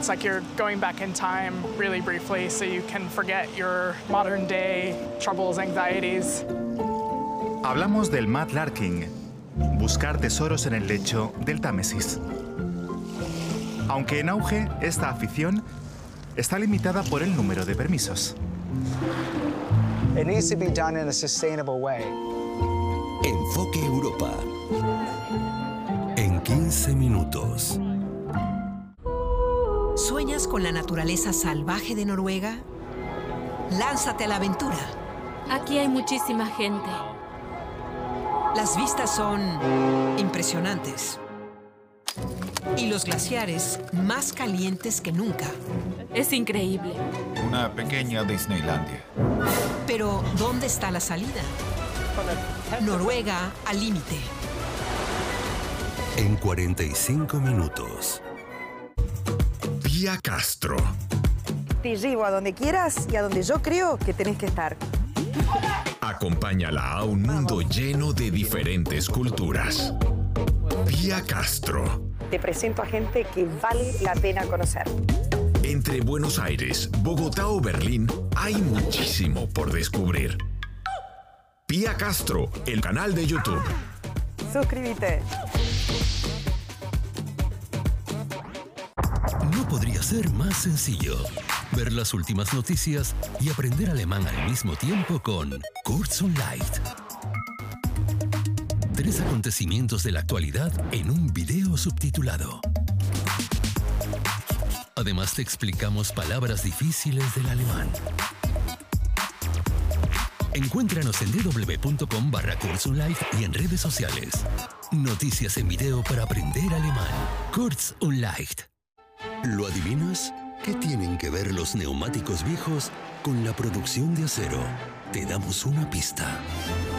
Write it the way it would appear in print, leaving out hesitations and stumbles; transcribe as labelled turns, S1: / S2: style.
S1: It's like you're going back in time really briefly so you can forget your modern day troubles, anxieties.
S2: Hablamos del mud larking, buscar tesoros en el lecho del Támesis. Aunque en auge, esta afición está limitada por el número de permisos.
S3: It needs to be done in a sustainable way.
S4: Enfoque Europa. En 15 minutos.
S5: ¿Sueñas con la naturaleza salvaje de Noruega? Lánzate a la aventura.
S6: Aquí hay muchísima gente.
S5: Las vistas son impresionantes. Y los glaciares más calientes que nunca.
S6: Es increíble.
S7: Una pequeña Disneylandia.
S5: Pero, ¿dónde está la salida? Noruega al límite.
S4: En 45 minutos. Pia Castro.
S8: Te llevo a donde quieras y a donde yo creo que tenés que estar.
S4: Acompáñala a un mundo lleno de diferentes culturas. Pia Castro.
S8: Te presento a gente que vale la pena conocer.
S4: Entre Buenos Aires, Bogotá o Berlín, hay muchísimo por descubrir. Pia Castro, el canal de YouTube.
S8: Suscríbete.
S4: No podría ser más sencillo. Ver las últimas noticias y aprender alemán al mismo tiempo con Kurz und Leicht. 3 acontecimientos de la actualidad en un video subtitulado. Además te explicamos palabras difíciles del alemán. Encuéntranos en www.com/Kurz und Leicht y en redes sociales. Noticias en video para aprender alemán. Kurz und Leicht. ¿Lo adivinas? ¿Qué tienen que ver los neumáticos viejos con la producción de acero? Te damos una pista.